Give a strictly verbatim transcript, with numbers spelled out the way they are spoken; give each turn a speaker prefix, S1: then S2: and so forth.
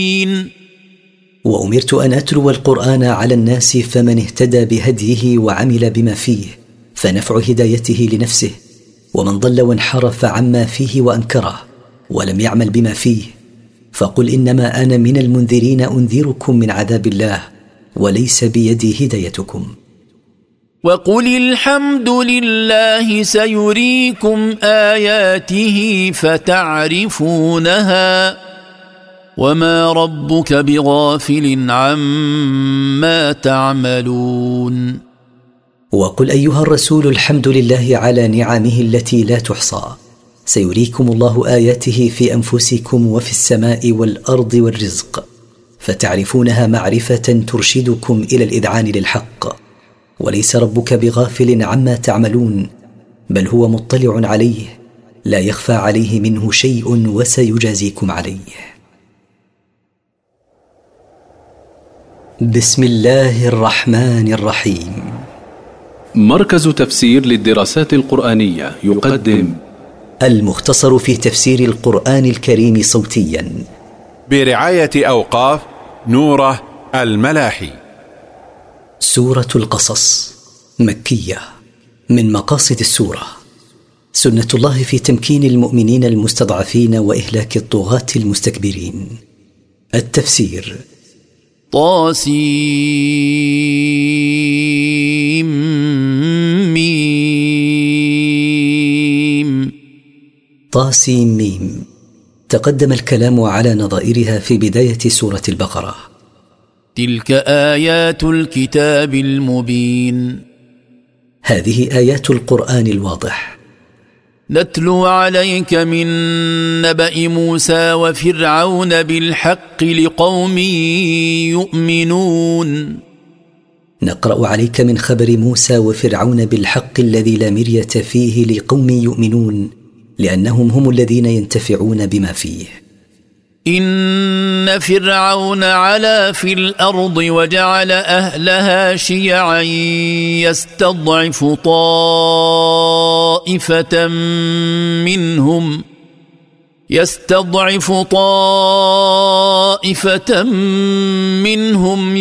S1: وأمرت أن أتلو القرآن على الناس، فمن اهتدى بهديه وعمل بما فيه فنفع هدايته لنفسه، ومن ضل وانحرف عما فيه وأنكره ولم يعمل بما فيه فقل إنما أنا من المنذرين أنذركم من عذاب الله، وليس بيدي هدايتكم.
S2: وقل الحمد لله سيريكم آياته فتعرفونها وما ربك بغافل عما تعملون.
S1: وقل أيها الرسول الحمد لله على نعمه التي لا تحصى، سيريكم الله آياته في أنفسكم وفي السماء والأرض والرزق، فتعرفونها معرفة ترشدكم إلى الإذعان للحق، وليس ربك بغافل عما تعملون، بل هو مطلع عليه لا يخفى عليه منه شيء، وسيجازيكم عليه. بسم الله الرحمن الرحيم.
S3: مركز تفسير للدراسات القرآنية يقدم
S1: المختصر في تفسير القرآن الكريم صوتيا
S4: برعاية أوقاف نوره الملاحي.
S1: سورة القصص مكية. من مقاصد السورة سنة الله في تمكين المؤمنين المستضعفين وإهلاك الطغاة المستكبرين. التفسير
S2: طاسيم ميم.
S1: طاسيم ميم. تقدم الكلام على نظائرها في بداية سورة البقرة.
S2: تلك آيات الكتاب المبين.
S1: هذه آيات القرآن الواضح.
S2: نتلو عليك من نبأ موسى وفرعون بالحق لقوم يؤمنون.
S1: نقرأ عليك من خبر موسى وفرعون بالحق الذي لا مرية فيه لقوم يؤمنون، لأنهم هم الذين ينتفعون بما فيه.
S2: إن فرعون علا في الأرض وجعل أهلها شيعا يستضعف طائفة منهم يستضعف طائفة منهم